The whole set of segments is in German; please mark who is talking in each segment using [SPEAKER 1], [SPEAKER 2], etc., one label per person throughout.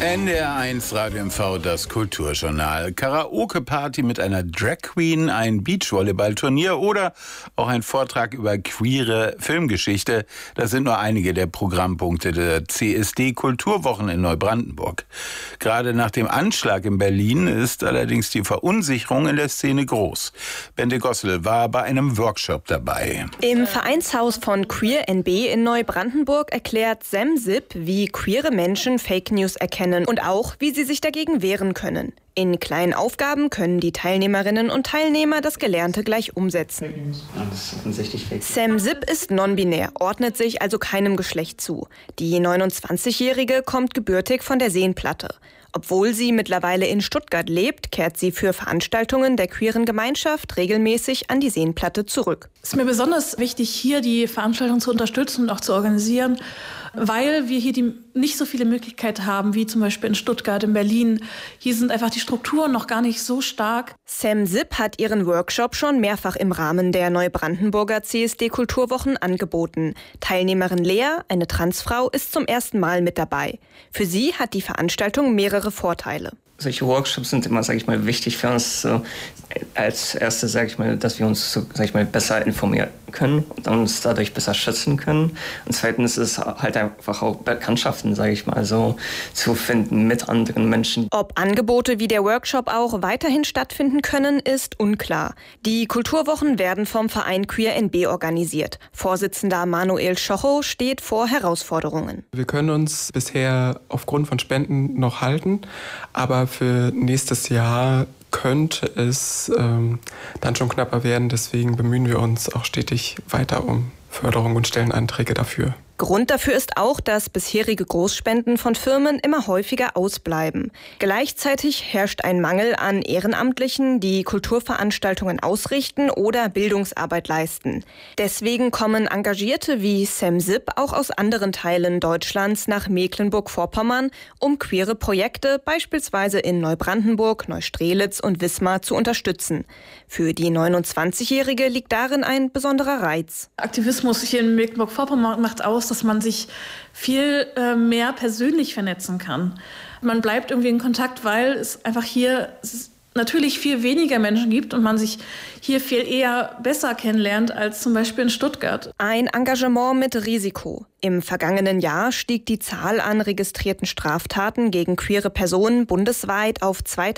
[SPEAKER 1] NDR1 Radio MV, das Kulturjournal. Karaoke-Party mit einer Drag Queen, ein Beachvolleyball-Turnier oder auch ein Vortrag über queere Filmgeschichte. Das sind nur einige der Programmpunkte der CSD-Kulturwochen in Neubrandenburg. Gerade nach dem Anschlag in Berlin ist allerdings die Verunsicherung in der Szene groß. Bente Gossel war bei einem Workshop dabei.
[SPEAKER 2] Im Vereinshaus von Queer NB in Neubrandenburg erklärt Sam Sipp, wie queere Menschen Fake News erkennen und auch, wie sie sich dagegen wehren können. In kleinen Aufgaben können die Teilnehmerinnen und Teilnehmer das Gelernte gleich umsetzen. Sam Sipp ist non-binär, ordnet sich also keinem Geschlecht zu. Die 29-Jährige kommt gebürtig von der Seenplatte. Obwohl sie mittlerweile in Stuttgart lebt, kehrt sie für Veranstaltungen der queeren Gemeinschaft regelmäßig an die Seenplatte zurück.
[SPEAKER 3] Es ist mir besonders wichtig, hier die Veranstaltung zu unterstützen und auch zu organisieren, weil wir hier nicht so viele Möglichkeiten haben, wie zum Beispiel in Stuttgart, in Berlin. Hier sind einfach die Strukturen noch gar nicht so stark.
[SPEAKER 2] Sam Sipp hat ihren Workshop schon mehrfach im Rahmen der Neubrandenburger CSD-Kulturwochen angeboten. Teilnehmerin Lea, eine Transfrau, ist zum ersten Mal mit dabei. Für sie hat die Veranstaltung mehrere Vorteile.
[SPEAKER 4] Solche Workshops sind immer, wichtig für uns. Als erstes, dass wir uns, besser informieren können und uns dadurch besser schützen können. Und zweitens ist halt einfach auch Bekanntschaften, zu finden mit anderen Menschen.
[SPEAKER 2] Ob Angebote wie der Workshop auch weiterhin stattfinden können, ist unklar. Die Kulturwochen werden vom Verein Queer NB organisiert. Vorsitzender Manuel Schocho steht vor Herausforderungen.
[SPEAKER 5] Wir können uns bisher aufgrund von Spenden noch halten, aber für nächstes Jahr könnte es dann schon knapper werden. Deswegen bemühen wir uns auch stetig weiter um Förderung und stellen Anträge dafür.
[SPEAKER 2] Grund dafür ist auch, dass bisherige Großspenden von Firmen immer häufiger ausbleiben. Gleichzeitig herrscht ein Mangel an Ehrenamtlichen, die Kulturveranstaltungen ausrichten oder Bildungsarbeit leisten. Deswegen kommen Engagierte wie Sam Sipp auch aus anderen Teilen Deutschlands nach Mecklenburg-Vorpommern, um queere Projekte beispielsweise in Neubrandenburg, Neustrelitz und Wismar zu unterstützen. Für die 29-Jährige liegt darin ein besonderer Reiz.
[SPEAKER 3] Aktivismus hier in Mecklenburg-Vorpommern macht aus, dass man sich viel mehr persönlich vernetzen kann. Man bleibt irgendwie in Kontakt, weil es einfach hier natürlich viel weniger Menschen gibt und man sich hier viel eher besser kennenlernt als zum Beispiel in Stuttgart.
[SPEAKER 2] Ein Engagement mit Risiko. Im vergangenen Jahr stieg die Zahl an registrierten Straftaten gegen queere Personen bundesweit auf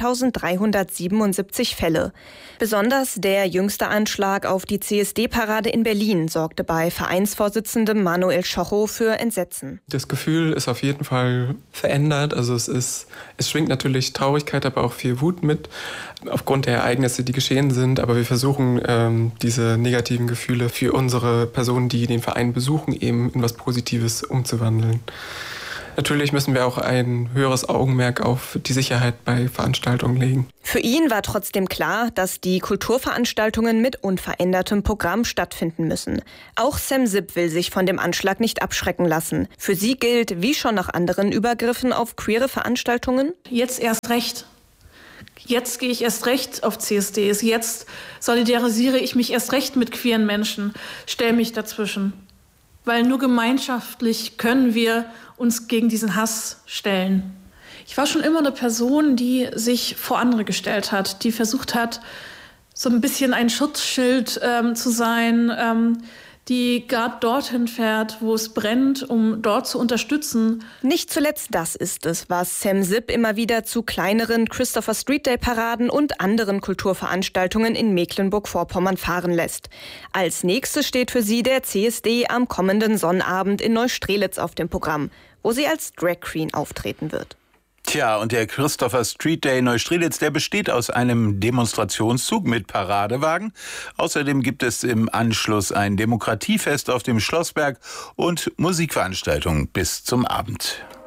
[SPEAKER 2] 2377 Fälle. Besonders der jüngste Anschlag auf die CSD-Parade in Berlin sorgte bei Vereinsvorsitzendem Manuel Schocho für Entsetzen.
[SPEAKER 5] Das Gefühl ist auf jeden Fall verändert. Also es schwingt natürlich Traurigkeit, aber auch viel Wut mit, aufgrund der Ereignisse, die geschehen sind. Aber wir versuchen, diese negativen Gefühle für unsere Personen, die den Verein besuchen, eben in was Positives umzuwandeln. Natürlich müssen wir auch ein höheres Augenmerk auf die Sicherheit bei Veranstaltungen legen.
[SPEAKER 2] Für ihn war trotzdem klar, dass die Kulturveranstaltungen mit unverändertem Programm stattfinden müssen. Auch Sam Sipp will sich von dem Anschlag nicht abschrecken lassen. Für sie gilt, wie schon nach anderen Übergriffen auf queere Veranstaltungen:
[SPEAKER 3] Jetzt erst recht. Jetzt gehe ich erst recht auf CSDs. Jetzt solidarisiere ich mich erst recht mit queeren Menschen, stelle mich dazwischen. Weil nur gemeinschaftlich können wir uns gegen diesen Hass stellen. Ich war schon immer eine Person, die sich vor andere gestellt hat, die versucht hat, so ein bisschen ein Schutzschild zu sein, die gerade dorthin fährt, wo es brennt, um dort zu unterstützen.
[SPEAKER 2] Nicht zuletzt das ist es, was Sam Sipp immer wieder zu kleineren Christopher Street Day Paraden und anderen Kulturveranstaltungen in Mecklenburg-Vorpommern fahren lässt. Als nächstes steht für sie der CSD am kommenden Sonnabend in Neustrelitz auf dem Programm, wo sie als Drag Queen auftreten wird.
[SPEAKER 1] Tja, und der Christopher Street Day Neustrelitz, der besteht aus einem Demonstrationszug mit Paradewagen. Außerdem gibt es im Anschluss ein Demokratiefest auf dem Schlossberg und Musikveranstaltungen bis zum Abend.